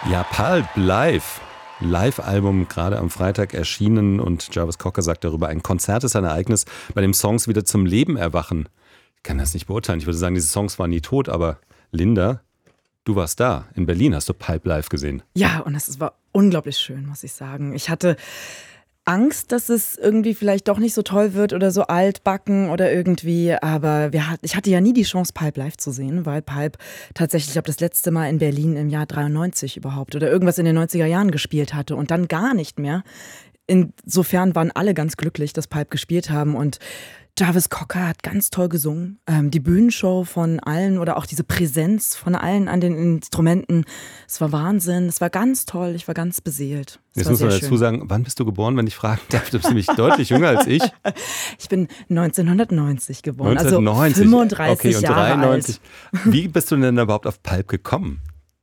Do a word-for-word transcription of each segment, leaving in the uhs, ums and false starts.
Ja, Pulp live. Live-Album gerade am Freitag erschienen und Jarvis Cocker sagt darüber, ein Konzert ist ein Ereignis, bei dem Songs wieder zum Leben erwachen. Ich kann das nicht beurteilen. Ich würde sagen, diese Songs waren nie tot, aber Linda, du warst da. In Berlin hast du Pulp live gesehen. Ja, und das war unglaublich schön, muss ich sagen. Ich hatte Angst, dass es irgendwie vielleicht doch nicht so toll wird oder so altbacken oder irgendwie, aber wir hat, ich hatte ja nie die Chance, Pulp live zu sehen, weil Pulp tatsächlich, ich glaube, das letzte Mal in Berlin im Jahr dreiundneunzig überhaupt oder irgendwas in den neunziger Jahren gespielt hatte und dann gar nicht mehr. Insofern waren alle ganz glücklich, dass Pulp gespielt haben und Jarvis Cocker hat ganz toll gesungen. Ähm, die Bühnenshow von allen oder auch diese Präsenz von allen an den Instrumenten, es war Wahnsinn, es war ganz toll, ich war ganz beseelt. Es Jetzt war muss man sehr dazu schön. sagen, wann bist du geboren, wenn ich fragen darf? Du bist nämlich deutlich jünger als ich. Ich bin neunzehnhundertneunzig geboren, neunzehnhundertneunzig. also fünfunddreißig Okay, und Jahre dreiundneunzig. alt. Wie bist du denn überhaupt auf Pulp gekommen?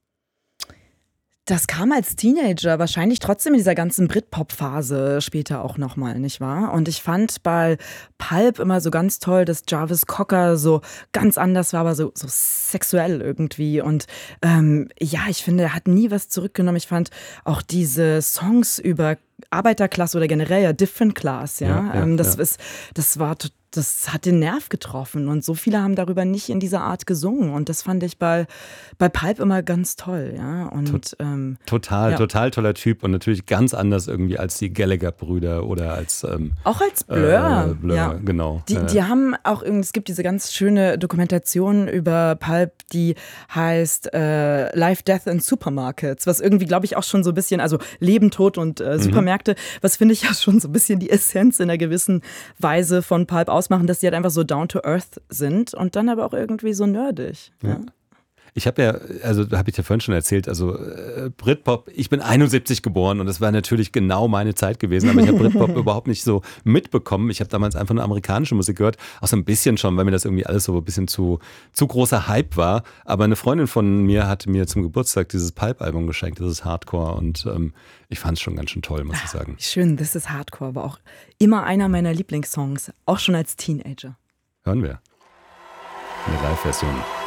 Das kam als Teenager, wahrscheinlich trotzdem in dieser ganzen Britpop-Phase später auch nochmal, nicht wahr? Und ich fand bei Pulp immer so ganz toll, dass Jarvis Cocker so ganz anders war, aber so, so sexuell irgendwie. Und ähm, ja, ich finde, er hat nie was zurückgenommen. Ich fand auch diese Songs über Arbeiterklasse oder generell ja Different Class, ja, Ja, ja, ähm, das ja. ist, das war total. Das hat den Nerv getroffen und so viele haben darüber nicht in dieser Art gesungen und das fand ich bei, bei Pulp immer ganz toll, ja. Und ähm, Total, ja. total toller Typ und natürlich ganz anders irgendwie als die Gallagher-Brüder oder als ähm, auch als Blur, äh, Blur, ja. genau. Die, Äh, die haben auch irgendwie, es gibt diese ganz schöne Dokumentation über Pulp, die heißt äh, Life, Death and Supermarkets, was irgendwie, glaube ich, auch schon so ein bisschen, also Leben, Tod und äh, Supermärkte, was finde ich ja schon so ein bisschen die Essenz in einer gewissen Weise von Pulp ausmachen, dass die halt einfach so down to earth sind und dann aber auch irgendwie so nerdig. Ja. Ja. Ich habe ja, also habe ich dir vorhin schon erzählt, also äh, Britpop, ich bin einundsiebzig geboren und das war natürlich genau meine Zeit gewesen, aber ich habe Britpop überhaupt nicht so mitbekommen. Ich habe damals einfach nur amerikanische Musik gehört, auch so ein bisschen schon, weil mir das irgendwie alles so ein bisschen zu, zu großer Hype war. Aber eine Freundin von mir hat mir zum Geburtstag dieses Pulp-Album geschenkt, das ist Hardcore und ähm, ich fand es schon ganz schön toll, muss ich sagen. Wie schön, This is Hardcore war auch immer einer meiner Lieblingssongs, auch schon als Teenager. Hören wir. Eine Live-Version.